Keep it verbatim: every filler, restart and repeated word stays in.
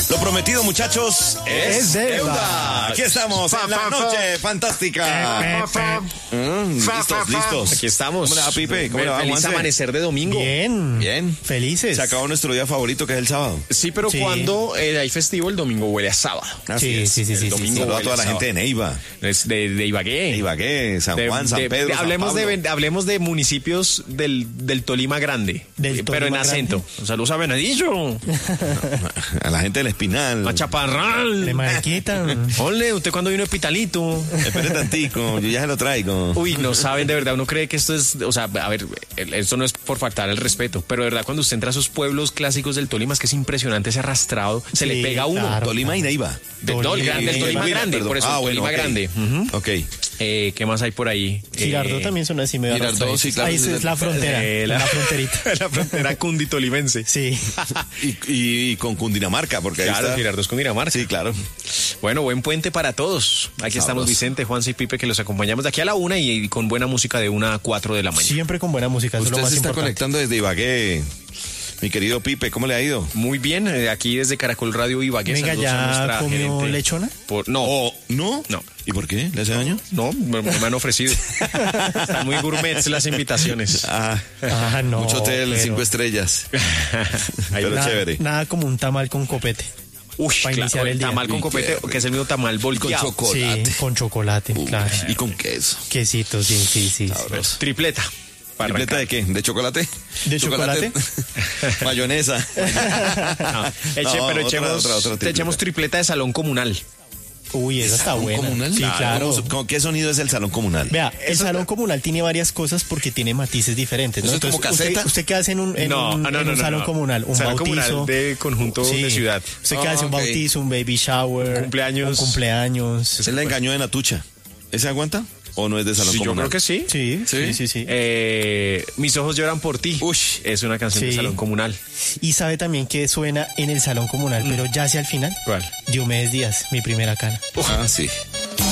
Lo prometido, muchachos, es, Es deuda. deuda. Aquí estamos en la noche fantástica. Mm, listos, listos. Aquí estamos. ¿Cómo le va, Pipe? ¿Cómo le va, Feliz Juanse? amanecer de domingo. Bien. Bien. Felices. Se acabó nuestro día favorito, que es el sábado. Sí, pero Sí. cuando eh, hay festivo, el domingo huele a sábado. Así Sí, es. sí, sí, El sí, sí, domingo sí. Saludos a huele toda la sábado. gente de Neiva, Es de, de Ibagué. de Ibagué, San De- Juan, San de- Pedro, de- San hablemos, Pablo. de, hablemos de municipios del, del Tolima Grande. Del eh, pero en Tolima acento. Saludos a Venadillo, A la gente del Espinal. a Chaparral. De Mariquita. Ole, ¿usted cuándo vino de Pitalito? Espere tantico, yo ya se lo traigo. Uy, no saben, de verdad, uno cree que esto es, o sea, a ver, el- esto no es por faltar el respeto, pero de verdad cuando usted entra a esos pueblos clásicos del Tolima, es que es impresionante ese arrastrado, se Sí, le pega a uno. claro. Tolima y Neiva. Del, Tolima, Tol- grande, del Neiva, Tolima Neiva, grande, perdón. por eso, Ah, el bueno, Tolima ok. grande. Ujú. Ok. Eh, ¿Qué más hay por ahí? Girardot Eh, también suena así medio Girardot, arrastrado. sí, claro. Ahí es la frontera. eh, la, fronterita. la frontera cunditolimense. Sí. Y, y- y con Cundinamarca, porque ahí Claro, está. Girardot es Cundinamarca. Sí, claro. Bueno, buen puente para todos. Aquí estamos Sabroso. Vicente, Juanse y Pipe, que los acompañamos de aquí a la una y, y con buena música de una a cuatro de la mañana. Siempre con buena música. Eso es lo Usted más se está importante. conectando desde Ibagué. Mi querido Pipe, ¿cómo le ha ido? Muy bien, eh, aquí desde Caracol Radio Ibagué. Venga, saludos a ¿ya nuestra comió gerente. lechona? Por- no, Oh, ¿no? No. ¿Y por qué? ¿Le hace daño? no, me, me han ofrecido. Están muy gourmets las invitaciones. Ah, Ah, no. mucho hotel, pero- cinco estrellas. Ahí Pero nada, chévere. Nada como un tamal con copete. Uy, para claro, iniciar el el día. tamal con Uy, copete, qué que es el mismo tamal Con volteado. chocolate. Sí, con chocolate, Uy, claro. Y con queso. Quesito, sí, sí, sí. Sabroso. Tripleta. para ¿Tripleta de qué? ¿De chocolate? ¿De chocolate? Mayonesa. No, eche- No, pero otra, echemos, otra, otra te tripleta. echemos tripleta de salón comunal. Uy, esa está ¿Salón buena. comunal? Sí, claro. ¿Cómo- cómo- ¿Qué sonido es el salón comunal? Vea, el salón comunal tiene varias cosas porque tiene matices diferentes, ¿no? ¿Eso es como Entonces, caseta? ¿usted, usted qué hace en un, en No, un, ah, no, en no, un no, salón no. comunal? Un Salón bautizo. comunal de conjunto de ciudad. ¿Usted qué Ah, hace? Un ok. bautizo, un baby shower. Un cumpleaños. Un cumpleaños. Él la engañó de Natucha. ¿Ese aguanta? ¿O no es de salón Sí, yo comunal? creo que sí. Sí, ¿Sí? sí, sí, sí. Eh, Mis ojos lloran por ti. Uy. Es una canción de Sí. salón comunal. Y sabe también que suena en el salón comunal, pero ya hacia el final. ¿Cuál? Diomedes Díaz, mi primera cana. Ah, sí.